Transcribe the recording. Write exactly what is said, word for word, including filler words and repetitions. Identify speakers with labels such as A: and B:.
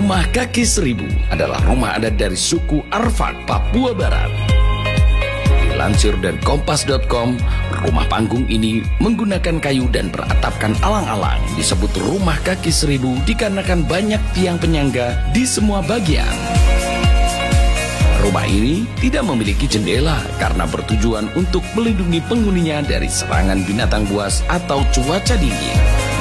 A: Rumah Kaki Seribu adalah rumah adat dari suku Arfak, Papua Barat. Dilansir dari kompas dot com, rumah panggung ini menggunakan kayu dan beratapkan alang-alang. Disebut Rumah Kaki Seribu dikarenakan banyak tiang penyangga di semua bagian. Rumah ini tidak memiliki jendela karena bertujuan untuk melindungi penghuninya dari serangan binatang buas atau cuaca dingin.